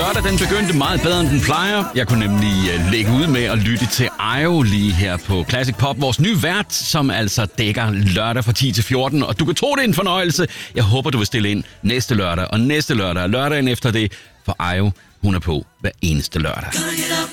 Lørdag, den begyndte meget bedre, end den plejer. Jeg kunne nemlig lægge ud med at lytte til Ayo lige her på Classic Pop. Vores nye vært, som altså dækker lørdag fra 10 til 14. Og du kan tro, det er en fornøjelse. Jeg håber, du vil stille ind næste lørdag og næste lørdag og lørdagen efter det. For Ayo, hun er på hver eneste lørdag.